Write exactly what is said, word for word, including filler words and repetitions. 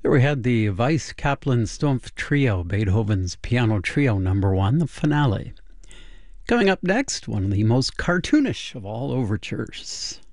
There we had the Weiss Kaplan Stumpf Trio, Beethoven's Piano Trio number one, the finale. Coming up next, one of the most cartoonish of all overtures.